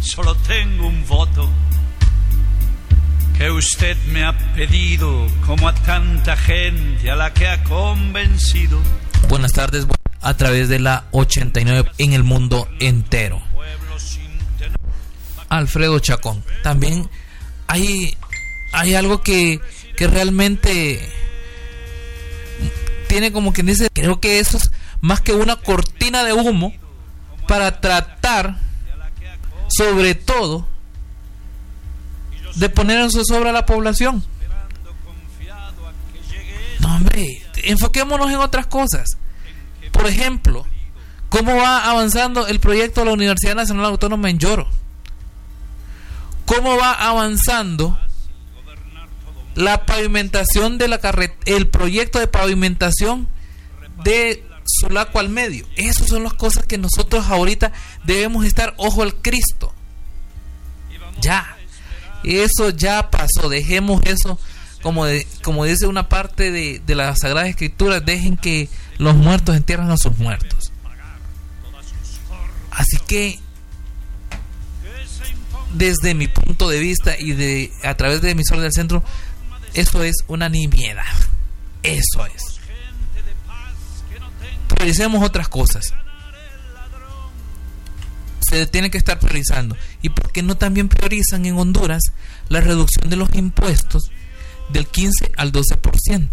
solo tengo un voto que usted me ha pedido, como a tanta gente a la que ha convencido. Buenas tardes, a través de la 89 en el mundo entero. Alfredo Chacón. También hay algo que realmente tiene, como quien dice, creo que eso es más que una cortina de humo para tratar, sobre todo, de poner en zozobra a la población. No, hombre, enfoquémonos en otras cosas. Por ejemplo, ¿cómo va avanzando el proyecto de la Universidad Nacional Autónoma en Lloro? ¿Cómo va avanzando la pavimentación de la el proyecto de pavimentación de Sulaco al medio? Esas son las cosas que nosotros ahorita debemos estar ojo al Cristo. Ya, eso ya pasó. Dejemos eso, como dice una parte de la Sagrada Escritura, dejen que los muertos entierren a sus muertos. Así que, desde mi punto de vista y a través de Emisor del Centro, eso es una nimiedad. Eso es. Prioricemos otras cosas. Se tiene que estar priorizando. ¿Y por qué no también priorizan en Honduras la reducción de los impuestos del 15 al 12%?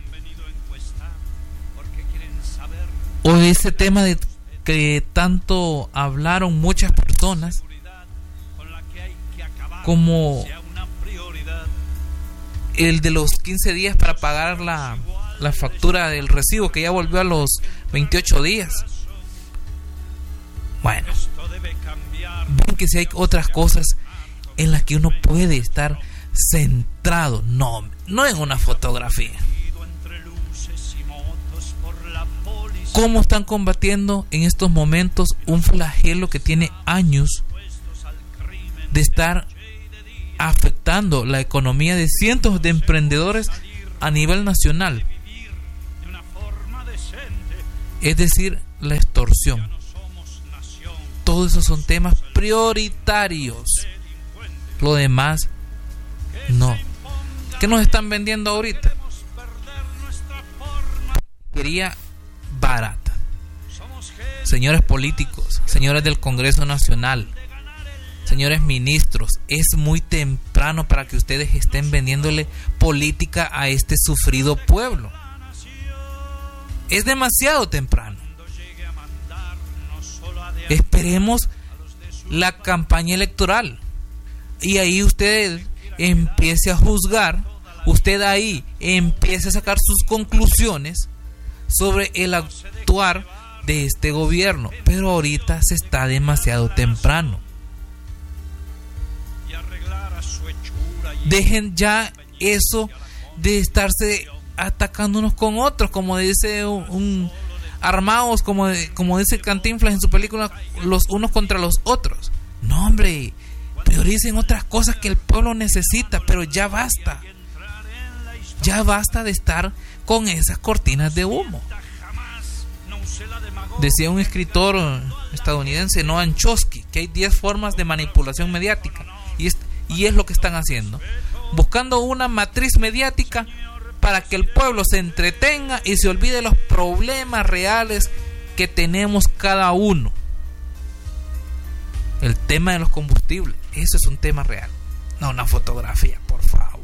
O ese tema de que tanto hablaron muchas personas, como el de los 15 días para pagar la factura del recibo, que ya volvió a los 28 días. Bueno, ven que si hay otras cosas en las que uno puede estar centrado, no en una fotografía. ¿Cómo están combatiendo en estos momentos un flagelo que tiene años de estar afectando la economía de cientos de emprendedores a nivel nacional? Es decir, la extorsión. Todos esos son temas prioritarios. Lo demás, no. ¿Qué nos están vendiendo ahorita? Quería barata. Señores políticos, señores del Congreso Nacional, señores ministros, es muy temprano para que ustedes estén vendiéndole política a este sufrido pueblo. Es demasiado temprano. Esperemos la campaña electoral y ahí usted empiece a juzgar, usted ahí empiece a sacar sus conclusiones sobre el actuar de este gobierno, pero ahorita se está demasiado temprano. Dejen ya eso de estarse atacando unos con otros, como dice armados, como dice Cantinflas en su película, los unos contra los otros. No, hombre, prioricen otras cosas que el pueblo necesita, pero ya basta. Ya basta de estar con esas cortinas de humo. Decía un escritor estadounidense, Noam Chomsky, que hay 10 formas de manipulación mediática, y es lo que están haciendo, buscando una matriz mediática para que el pueblo se entretenga y se olvide los problemas reales que tenemos cada uno. El tema de los combustibles, eso es un tema real, no una fotografía, por favor.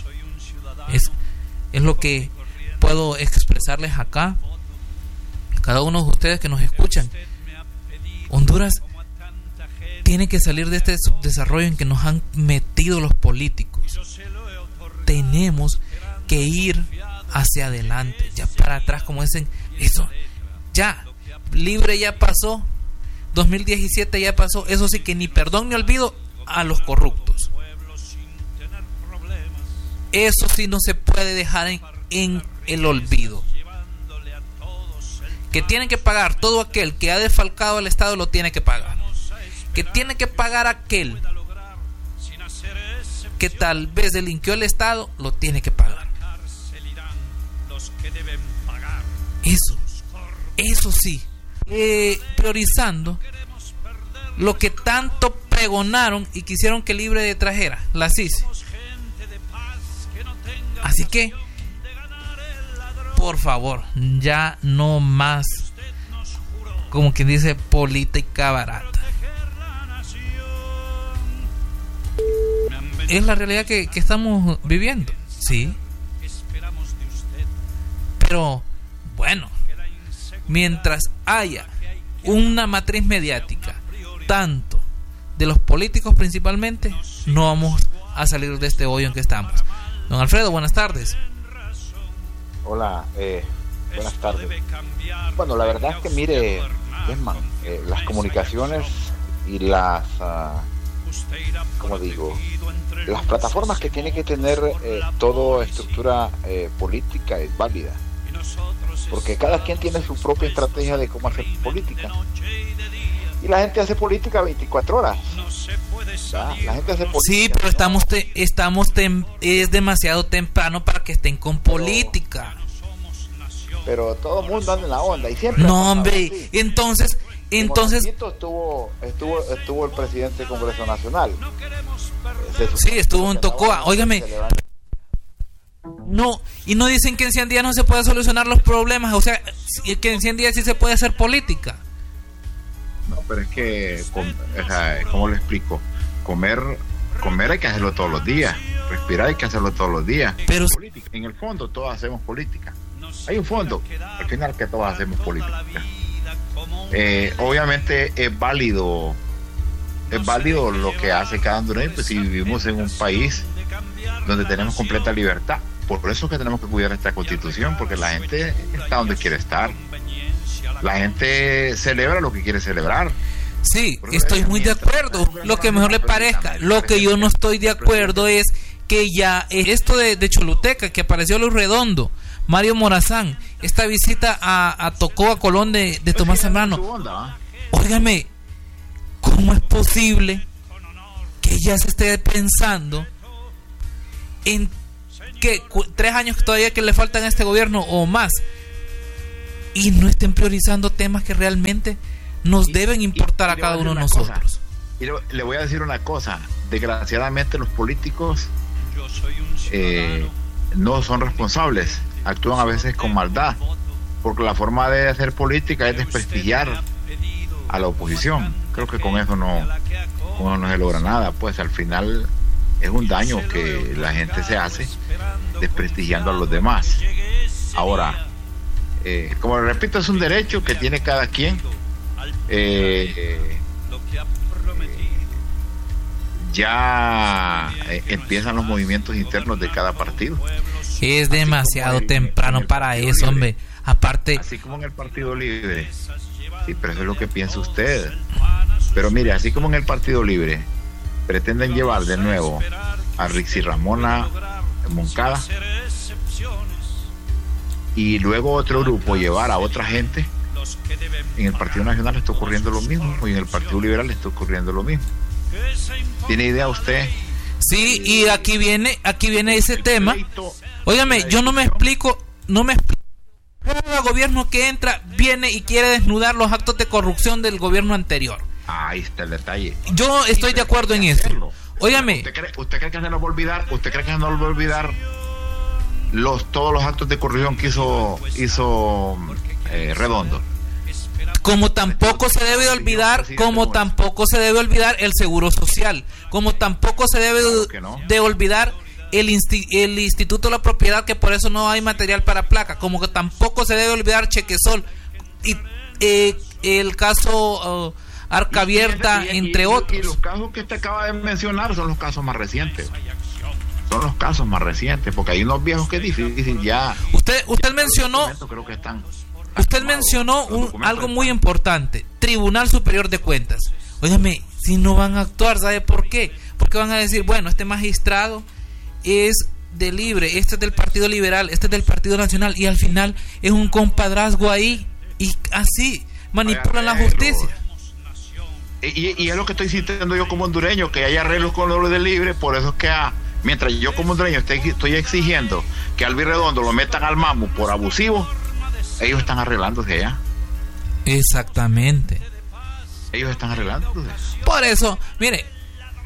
Es lo que puedo expresarles acá, cada uno de ustedes que nos escuchan. Honduras tiene que salir de este subdesarrollo en que nos han metido los políticos. Tenemos que ir hacia adelante, ya para atrás, como dicen, eso ya, libre ya pasó, 2017 ya pasó, eso sí que ni perdón ni olvido a los corruptos. Eso sí no se puede dejar en el olvido. Que tienen que pagar todo aquel que ha defalcado al Estado, lo tiene que pagar. Que tiene que pagar aquel que tal vez delinquió el Estado, lo tiene que pagar. Eso sí, priorizando lo que tanto pregonaron y quisieron que Libre trajera la CICE. Así que, por favor, ya no más, como quien dice, política barata. Es la realidad que estamos viviendo, sí. Pero, bueno, mientras haya una matriz mediática, tanto de los políticos principalmente, no vamos a salir de este hoyo en que estamos. Don Alfredo, buenas tardes. Hola, buenas tardes. Bueno, la verdad es que mire, Desman, las comunicaciones y las, como digo, las plataformas que tiene que tener toda estructura política es válida, porque cada quien tiene su propia estrategia de cómo hacer política, y la gente hace política 24 horas. La gente hace política. Sí, pero es demasiado temprano para que estén con política. Pero todo el mundo anda en la onda y siempre. No, hombre, entonces estuvo el presidente del Congreso Nacional. Sí, estuvo en Tocoa. Óigame. No, y no dicen que en 100 días no se puede solucionar los problemas, o sea, que en 100 días sí se puede hacer política. No, pero es que, ¿cómo le explico? Comer hay que hacerlo todos los días, respirar hay que hacerlo todos los días. Pero en el fondo todos hacemos política. Hay un fondo, al final que todos hacemos política. Obviamente es válido lo que hace cada hondureño, pues si vivimos en un país donde tenemos completa libertad. Por eso que tenemos que cuidar esta constitución, porque la gente está donde quiere estar. La gente celebra lo que quiere celebrar. Sí, estoy muy de acuerdo, lo que mejor le parezca. Lo que yo no estoy de acuerdo es que ya esto de Choluteca, que apareció Luis Redondo, Mario Morazán, esta visita a Tocoa, Colón de Tomás Zambrano. Óigame, ¿cómo es posible que ya se esté pensando en que 3 años todavía que le faltan a este gobierno o más, y no estén priorizando temas que realmente nos deben importar a cada uno de nosotros? Y le voy a decir una cosa: desgraciadamente los políticos no son responsables, actúan a veces con maldad, porque la forma de hacer política es desprestigiar a la oposición. Creo que con eso no se logra nada, pues al final es un daño que la gente se hace desprestigiando a los demás. Ahora, como repito, es un derecho que tiene cada quien. Ya empiezan los movimientos internos de cada partido. Es demasiado temprano para eso, hombre. Aparte, así como en el Partido Libre. Sí, pero eso es lo que piensa usted. Pero mire, así como en el Partido Libre pretenden llevar de nuevo a Rixi Ramona Moncada, y luego otro grupo llevar a otra gente, en el Partido Nacional está ocurriendo lo mismo, y en el Partido Liberal está ocurriendo lo mismo. ¿Tiene idea usted? Sí, y aquí viene ese tema. Óigame, yo no me explico. El gobierno que entra viene y quiere desnudar los actos de corrupción del gobierno anterior. Ahí está el detalle. Yo estoy de acuerdo en eso. Óigame, ¿Usted cree que se nos va a olvidar? ¿Usted cree que se nos va a olvidar todos los actos de corrupción que hizo Redondo? Como tampoco se debe olvidar, el seguro social, como tampoco se debe de olvidar el Instituto de la Propiedad, que por eso no hay material para placa, como que tampoco se debe olvidar Chequesol y el caso Arca Abierta, entre otros. Y los casos que usted acaba de mencionar son los casos más recientes. Porque hay unos viejos que es difícil ya. Usted mencionó, creo que están. Usted mencionó algo muy importante: Tribunal Superior de Cuentas. Óigame, si no van a actuar, ¿sabe por qué? Porque van a decir, bueno, este magistrado es de Libre, este es del Partido Liberal, este es del Partido Nacional, y al final es un compadrazgo ahí, y así manipulan la justicia. Y es lo que estoy sintiendo yo como hondureño, que hay arreglos con los de Libre. Por eso es que mientras yo como hondureño estoy exigiendo que a Luis Redondo lo metan al mamo por abusivo, ellos están arreglándose ya. Exactamente. Ellos están arreglándose. Por eso, mire,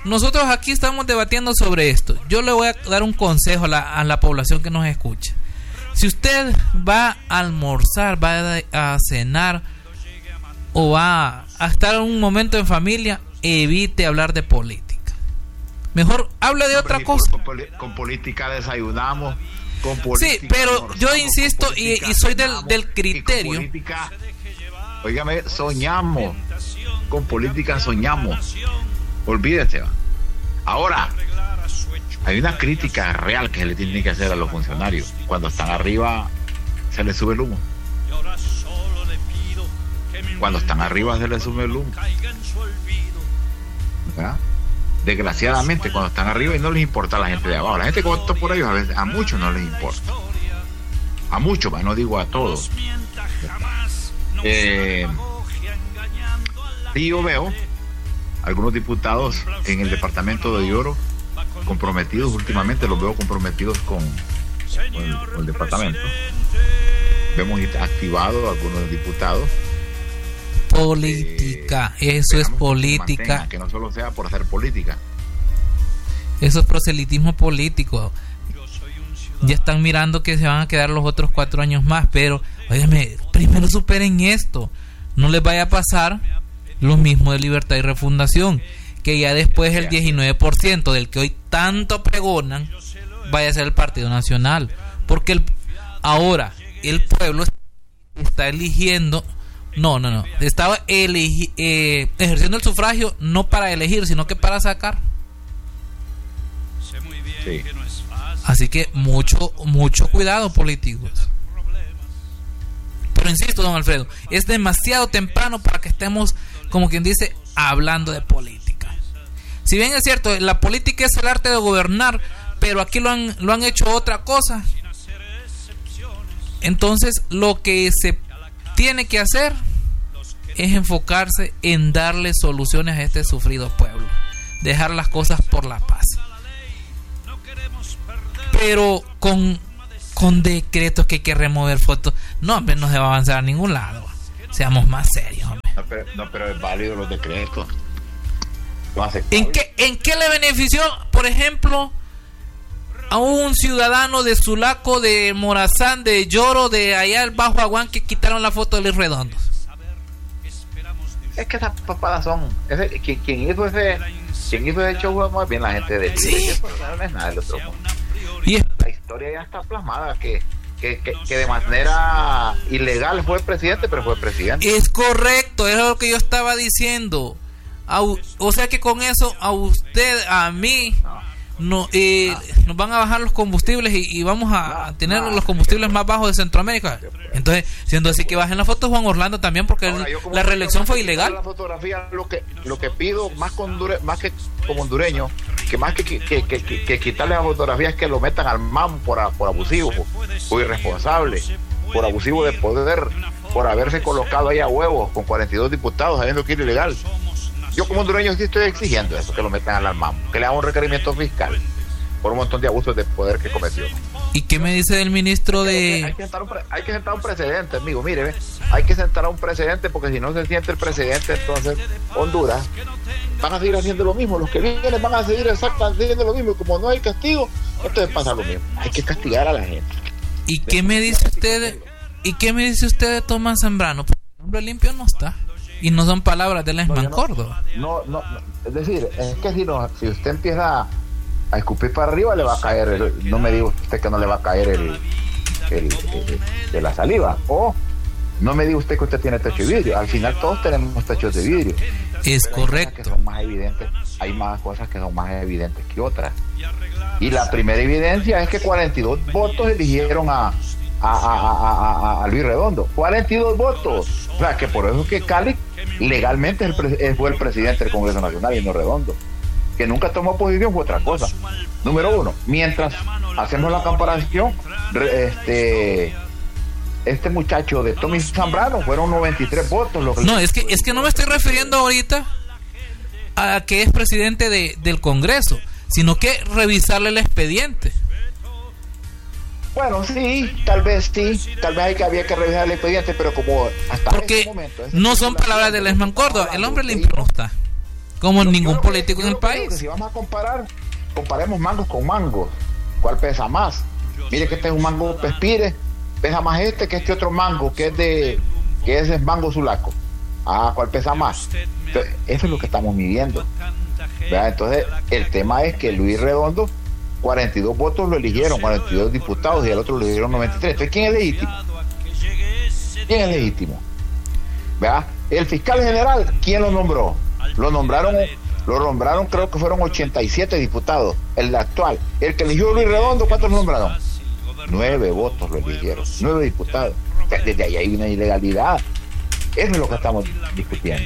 nosotros aquí estamos debatiendo sobre esto. Yo le voy a dar un consejo a la población que nos escucha. Si usted va a almorzar, va a cenar o va a estar en un momento en familia, evite hablar de política. Mejor hable de otra cosa. Con política desayunamos. Con política sí, pero yo insisto y soy del criterio. Con política, óigame, soñamos. Con política soñamos. Olvídese. Ahora, hay una crítica real que se le tiene que hacer a los funcionarios. Cuando están arriba, se les sube el humo. Cuando están arriba, se les sube el humo. ¿Verdad? Desgraciadamente, cuando están arriba y no les importa a la gente de abajo. La gente que vota por ellos, a veces, a muchos no les importa. A muchos, no digo a todos. Y yo veo algunos diputados en el departamento de Oro comprometidos, últimamente los veo comprometidos con el departamento. Vemos activados algunos diputados. Política, eso es política. Que no solo sea por hacer política. Eso es proselitismo político. Ya están mirando que se van a quedar los otros 4 años más, pero, óigame, primero superen esto. No les vaya a pasar lo mismo de Libertad y Refundación, que ya después el 19% del que hoy tanto pregonan vaya a ser el Partido Nacional, porque ahora el pueblo está eligiendo, estaba ejerciendo el sufragio no para elegir, sino que para sacar. Sí. Así que mucho cuidado, políticos. Pero insisto, don Alfredo, es demasiado temprano para que estemos, como quien dice, hablando de política. Si bien es cierto, la política es el arte de gobernar, pero aquí lo han hecho otra cosa. Entonces, lo que se tiene que hacer es enfocarse en darle soluciones a este sufrido pueblo, dejar las cosas por la paz. Pero con decretos que hay que remover fotos, no, hombre, no se va a avanzar a ningún lado. Seamos más serios, hombre. No, pero es válido los decretos. ¿En qué le benefició, por ejemplo, a un ciudadano de Sulaco, de Morazán, de Lloro, de allá el Bajo Aguán, que quitaron la foto de Luis Redondo? Es que esas papadas son... Quien hizo ese show fue más bien la gente de Chile. Sí. No es nada del otro mundo. Y la historia ya está plasmada, que de manera ilegal fue presidente, pero fue presidente. Es correcto, era lo que yo estaba diciendo. O sea que con eso a usted, a mí, nos van a bajar los combustibles y vamos a tener los combustibles más bajos de Centroamérica. Entonces, siendo así, que bajen la foto Juan Orlando también, porque ahora, la reelección fue ilegal. La fotografía, lo que pido más que como hondureño, que más que quitarle la fotografía, es que lo metan al MAM por abusivo, por irresponsable, por abusivo de poder, por haberse colocado ahí a huevos con 42 diputados sabiendo que era ilegal. Yo como hondureño sí estoy exigiendo eso, que lo metan al MAM, que le hagan un requerimiento fiscal por un montón de abusos de poder que cometió. ¿Y qué me dice del ministro de...? Hay que sentar un precedente, amigo, mire, hay que sentar un precedente, porque si no se siente el precedente, entonces Honduras van a seguir haciendo lo mismo, los que vienen van a seguir exactamente haciendo lo mismo, y como no hay castigo, entonces pasa lo mismo, hay que castigar a la gente. ¿Y qué me dice usted? ¿Y qué me dice usted de Tomás Zambrano? Porque el hombre limpio no está. Y no son palabras de Lesman Córdoba. No, es decir, es que si usted empieza a escupir para arriba, le va a caer no me diga usted que no le va a caer de la saliva, o no me diga usted que usted tiene techo de vidrio. Al final todos tenemos techos de vidrio. Es correcto. Que son más evidentes, hay más cosas que son más evidentes que otras. Y la primera evidencia es que 42 votos eligieron a Luis Redondo. 42 votos. O sea, que por eso es que Cali legalmente fue el presidente del Congreso Nacional y no Redondo. Que nunca tomó posición fue otra cosa. Número uno, mientras hacemos la comparación, este muchacho de Tommy Zambrano fueron 93 votos. Es que no me estoy refiriendo ahorita a que es presidente del Congreso, sino que revisarle el expediente. Bueno, sí, tal vez había que revisar el expediente, pero como hasta porque ese momento, no son palabras de Lesman Córdoba, el hombre limpio no está. como ningún político en el país. Si vamos a comparar, comparemos mangos con mangos. ¿Cuál pesa más? Mire que este es un mango Pespire, pesa más este que este otro mango que es mango Sulaco. ¿Cuál pesa más? Entonces, eso es lo que estamos midiendo, ¿verdad? Entonces el tema es que Luis Redondo, 42 votos lo eligieron, 42 diputados, y el otro lo eligieron 93. Entonces, ¿quién es legítimo? ¿Quién es legítimo? ¿Verdad? El fiscal general, ¿quién lo nombró? Lo nombraron, creo que fueron 87 diputados, el actual. El que eligió Luis Redondo, ¿cuántos lo nombraron? 9 votos lo eligieron, 9 diputados. O sea, desde ahí hay una ilegalidad. Eso es lo que estamos discutiendo.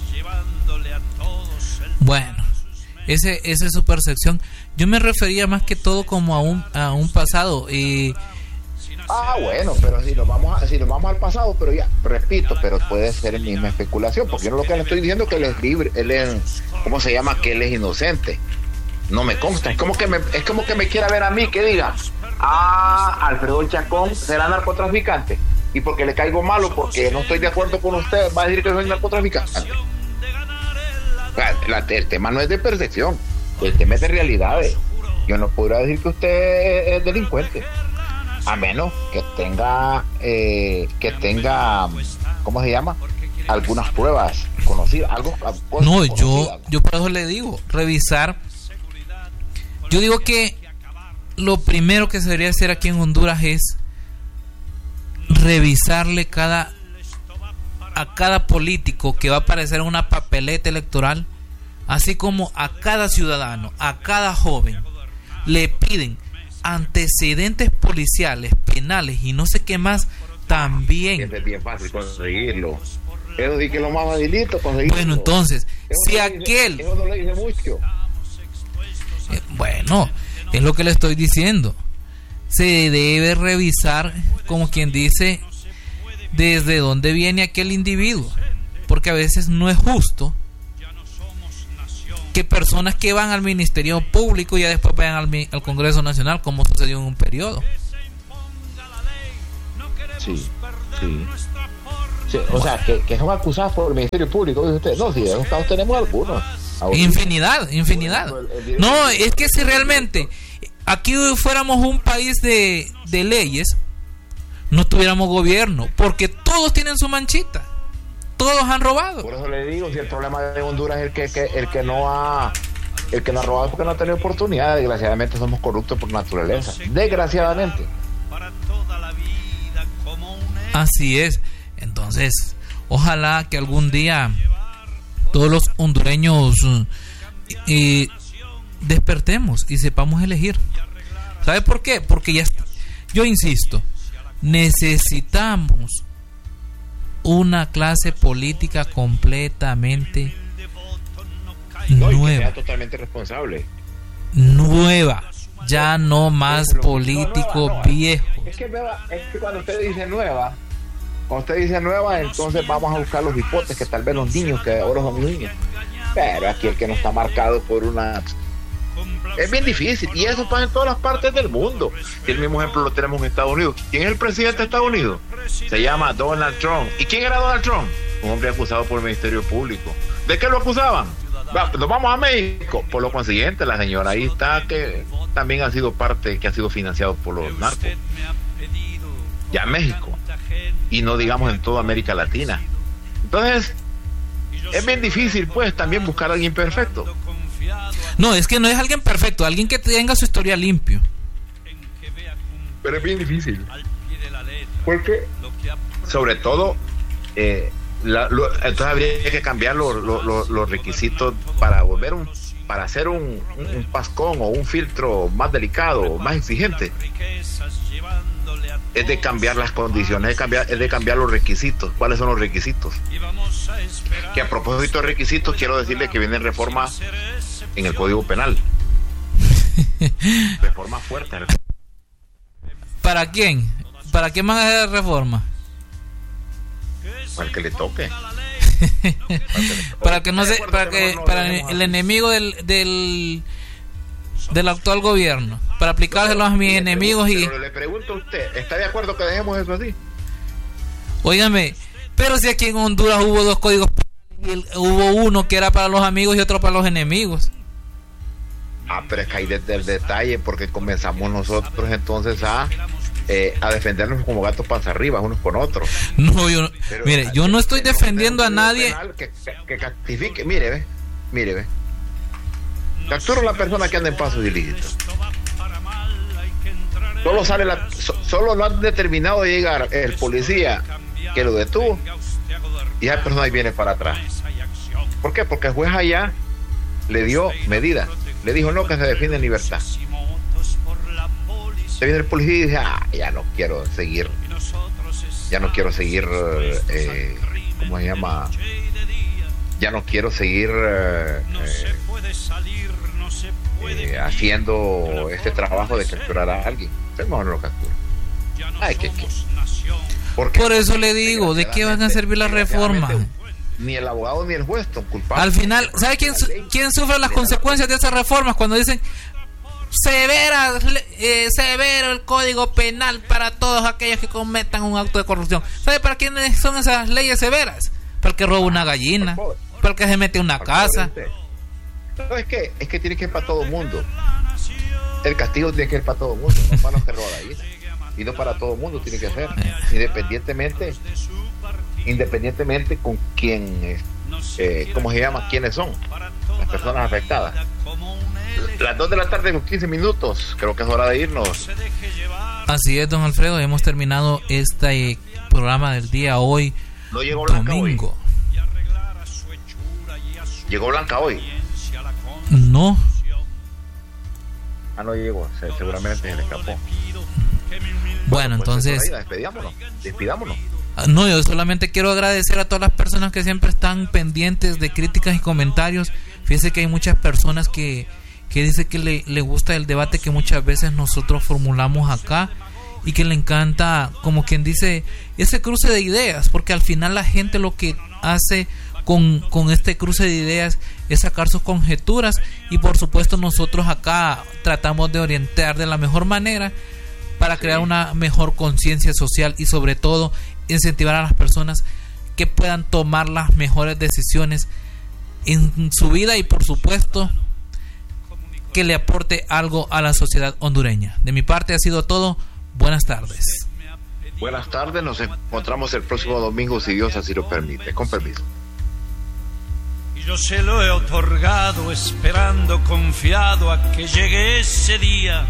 Bueno, esa es su percepción. Yo me refería más que todo como a un pasado. Bueno, pero si nos vamos al pasado, pero ya, repito, pero puede ser misma especulación, porque yo lo que le estoy diciendo es que él es libre, ¿cómo se llama? Que él es inocente. No me consta, es como que me quiera ver a mí, que diga, Alfredo El Chacón será narcotraficante, y porque le caigo malo, porque no estoy de acuerdo con usted, va a decir que soy narcotraficante. El tema no es de percepción, el tema es de realidades. Yo no podría decir que usted es delincuente, a menos que tenga ¿cómo se llama? Algunas pruebas conocidas, no, yo por eso le digo, revisar. Yo digo que lo primero que se debería hacer aquí en Honduras es revisarle a cada político que va a aparecer en una papeleta electoral, así como a cada ciudadano, a cada joven, le piden antecedentes policiales, penales y no sé qué más también. Es bien fácil conseguirlo. Eso sí que es lo más facilito conseguirlo. Bueno, entonces, si aquel... Eso no le dice mucho. Bueno, es lo que le estoy diciendo. Se debe revisar, como quien dice, desde dónde viene aquel individuo, porque a veces no es justo que personas que van al Ministerio Público ya después vayan al Congreso Nacional, como sucedió en un periodo. Sí. O sea, que son acusados por el Ministerio Público, dice usted. No, sí, de esos casos tenemos algunos. Infinidad. No, es que si realmente aquí fuéramos un país de leyes, no tuviéramos gobierno, porque todos tienen su manchita, todos han robado. Por eso le digo, si el problema de Honduras es el que no ha robado porque no ha tenido oportunidad. Desgraciadamente somos corruptos por naturaleza, desgraciadamente. Así es. Entonces, ojalá que algún día todos los hondureños despertemos y sepamos elegir. ¿Sabe por qué? Porque yo insisto, necesitamos una clase política completamente nueva. Y que sea totalmente responsable. Nueva. Ya no más políticos viejos. Es que cuando usted dice nueva, entonces vamos a buscar los hipotes que tal vez los niños que ahora son niños. Pero aquí el que no está marcado por una... Es bien difícil, y eso pasa en todas las partes del mundo. Y el mismo ejemplo lo tenemos en Estados Unidos. ¿Quién es el presidente de Estados Unidos? Se llama Donald Trump. ¿Y quién era Donald Trump? Un hombre acusado por el Ministerio Público. ¿De qué lo acusaban? Nos vamos a México. Por lo consiguiente, la señora ahí está, que también ha sido financiado por los narcos. Ya en México. Y no digamos en toda América Latina. Entonces, es bien difícil, pues, también buscar a alguien perfecto. No, es que no es alguien perfecto, alguien que tenga su historia limpio. Pero es bien difícil. Porque, sobre todo, entonces habría que cambiar los requisitos para hacer un pascón o un filtro más delicado, más exigente. Es de cambiar las condiciones, es de cambiar los requisitos. ¿Cuáles son los requisitos? Que a propósito de requisitos, quiero decirle que vienen reformas en el Código Penal. Reforma fuerte. ¿Para quién? ¿Para quién van a hacer reforma? Para el que le toque. Para que no se, para el enemigo del actual gobierno, para aplicárselo a mis enemigos. Pero le pregunto a usted, ¿está de acuerdo que dejemos eso así? Óigame, pero si aquí en Honduras hubo 2 códigos penales hubo uno que era para los amigos y otro para los enemigos. Pero es que hay desde el detalle, porque comenzamos nosotros entonces a defendernos como gatos panza arriba unos con otros. No, mire, yo no estoy defendiendo a nadie. Que cactifique, mire, ve. Captura a la persona que anda en pasos ilícitos. Solo no han determinado de llegar el policía que lo detuvo y esa persona ahí viene para atrás. ¿Por qué? Porque el juez allá le dio medida, le dijo no, que se defiende en libertad. Se viene el policía y dice ya no quiero seguir, ¿cómo se llama? Ya no quiero seguir haciendo este trabajo de capturar a alguien. Mejor no lo captura. Por eso le digo, ¿de qué van a servir las reformas? Ni el abogado ni el juez son culpables. Al final, ¿sabe quién sufre las consecuencias de esas reformas? Cuando dicen severo el código penal para todos aquellos que cometan un acto de corrupción. ¿Sabe para quiénes son esas leyes severas? Para el que roba una gallina, para el que se mete en una casa. No, es que tiene que ir para todo el mundo. El castigo tiene que ir para todo el mundo, no para los que roban ahí. Y no para todo el mundo tiene que ser. Independientemente con quién ¿cómo se llama? ¿Quiénes son las personas afectadas? Las 2 de la tarde con 15 minutos. Creo que es hora de irnos. Así es, don Alfredo. Hemos terminado este programa del día hoy. No llegó Blanca domingo. Hoy. ¿Llegó Blanca hoy? No. No llegó. Seguramente se le escapó. Bueno, entonces despidámonos. No, yo solamente quiero agradecer a todas las personas que siempre están pendientes de críticas y comentarios. Fíjense que hay muchas personas que dicen que le gusta el debate que muchas veces nosotros formulamos acá y que le encanta, como quien dice, ese cruce de ideas, porque al final la gente lo que hace con este cruce de ideas es sacar sus conjeturas y por supuesto nosotros acá tratamos de orientar de la mejor manera para crear una mejor conciencia social y sobre todo incentivar a las personas que puedan tomar las mejores decisiones en su vida y por supuesto que le aporte algo a la sociedad hondureña. De mi parte ha sido todo. Buenas tardes. Buenas tardes, nos encontramos el próximo domingo si Dios así lo permite. Con permiso. Y yo se lo he otorgado esperando confiado a que llegue ese día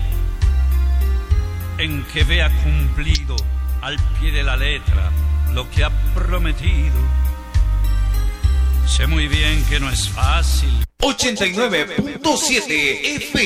en que vea cumplido al pie de la letra lo que ha prometido. Sé muy bien que no es fácil. 89.7 FM